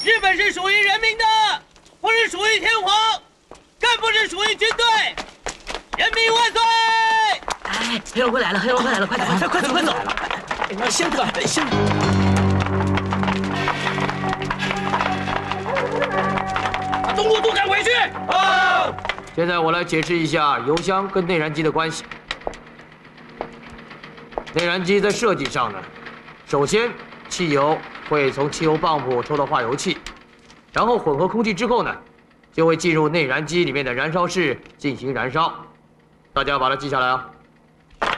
日本是属于人民的，不是属于天皇，更不是属于军队。人民万岁！ 哎，黑龙会来了，黑龙会来了，快点，快走，快走！先等，先等。 把中路都赶回去！ 啊！现在我来解释一下油箱跟内燃机的关系。内燃机在设计上呢，首先汽油会从汽油泵浦抽到化油器，然后混合空气之后呢，就会进入内燃机里面的燃烧室进行燃烧。大家把它记下来啊。